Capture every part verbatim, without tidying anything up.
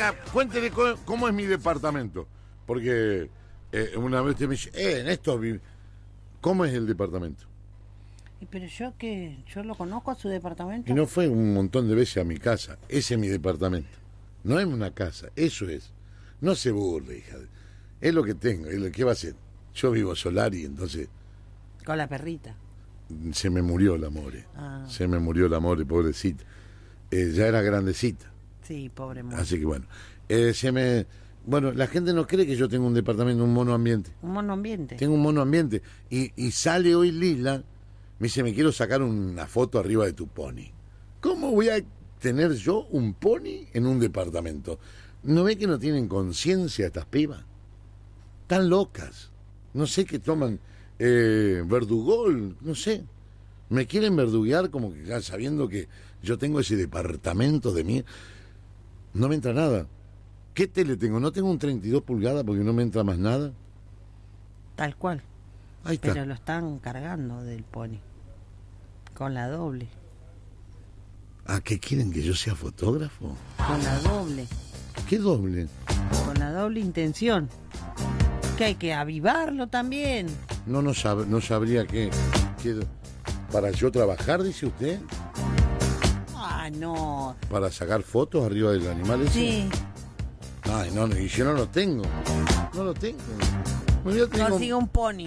venga, cuéntele cómo, cómo es mi departamento. Porque eh, una vez usted me dice, eh, Néstor, vi- ¿cómo es el departamento? Y pero yo que yo lo conozco a su departamento. Y no fue un montón de veces a mi casa. Ese es mi departamento. No es una casa, eso es. No se burle, hija. Es lo que tengo, es lo que va a ser. Yo vivo solar y entonces Con la perrita. se me murió la more. Ah. Se me murió la more, pobrecita. Eh, ya era grandecita. Sí, pobre mujer. Así que bueno. Eh, se me... Bueno, la gente no cree que yo tengo un departamento, un mono ambiente. Un mono ambiente. Tengo un mono ambiente. Y, y sale hoy Lila, me dice, me quiero sacar una foto arriba de tu pony. ¿Cómo voy a tener yo un pony en un departamento? ¿No ve que no tienen conciencia estas pibas? Están locas. No sé qué toman. Eh, verdugol, no sé. Me quieren verduguear como que ya sabiendo que yo tengo ese departamento de mí. No me entra nada. ¿Qué tele tengo? ¿No tengo un treinta y dos pulgadas porque no me entra más nada? Tal cual. Ahí está. Pero lo están cargando del pony. Con la doble. ¿A qué quieren que yo sea fotógrafo? Con la doble. ¿Qué doble? Con la doble intención. Que hay que avivarlo también. No, no, sab- no sabría qué, qué... ¿Para yo trabajar, dice usted? Ah, no. ¿Para sacar fotos arriba del animal ese? Sí. Ay, no, y yo no lo tengo. No lo tengo. Bueno, yo, tengo- Consiga un pony.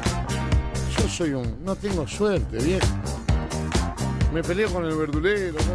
yo soy un... No tengo suerte, viejo. Me peleo con el verdulero, ¿no?